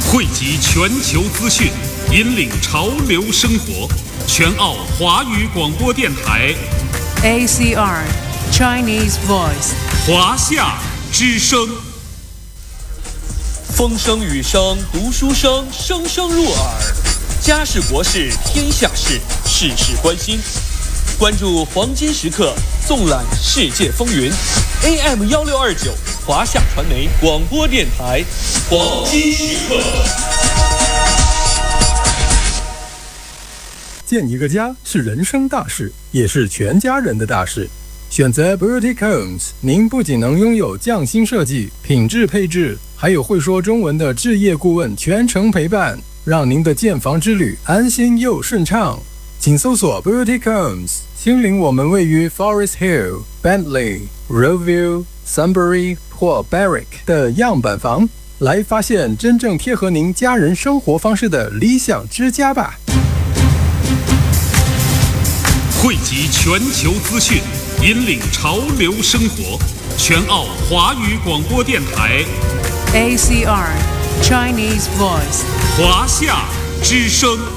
汇集全球资讯，引领潮流生活。全澳华语广播电台 ACR Chinese Voice 华夏之声。 风声雨声读书声，声声入耳。家事国事天下事，事事关心。关注黄金时刻，纵览世界风云。AM1629华夏传媒广播电台，黄金时刻。 建一个家是人生大事，也是全家人的大事。选择 Boutique Homes， 您不仅能拥有匠心设计、品质配置，还有会说中文的置业顾问全程陪伴，让您的建房之旅安心又顺畅。请搜索 Boutique Homes， 亲临我们位于 Forest Hill、Bentley、Roeville、Sunbury 或 Berwick 的样板房，来发现真正贴合您家人生活方式的理想之家吧。 汇集全球资讯，引领潮流生活。全澳华语广播电台 ACR Chinese Voice 华夏之声。